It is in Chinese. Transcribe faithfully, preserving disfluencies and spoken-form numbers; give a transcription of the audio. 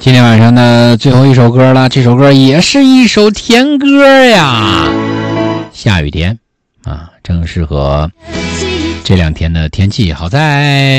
今天晚上的最后一首歌了，这首歌也是一首甜歌呀。下雨天啊，正适合这两天的天气。好在